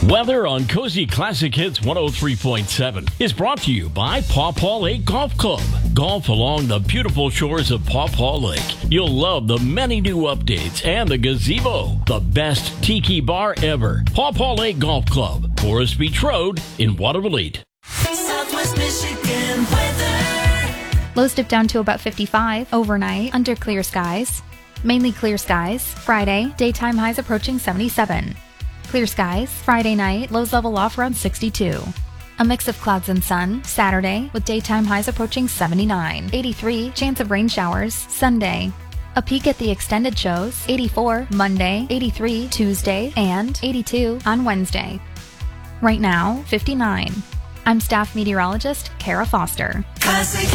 Weather on Cozy Classic Hits 103.7 is brought to you by Paw Paw Lake Golf Club. Golf along the beautiful shores of Paw Paw Lake. You'll love the many new updates and the gazebo, the best tiki bar ever. Paw Paw Lake Golf Club, Forest Beach Road in Watervliet. Southwest Michigan weather. Lows dip down to about 55 overnight under clear skies. Mainly clear skies. Friday, daytime highs approaching 77. Clear skies. Friday night, lows level off around 62. A mix of clouds and sun. Saturday, with daytime highs approaching 79. 83, chance of rain showers. Sunday. A peek at the extended shows. 84 Monday, 83 Tuesday, and 82 on Wednesday. Right now, 59. I'm staff meteorologist Kara Foster. Classic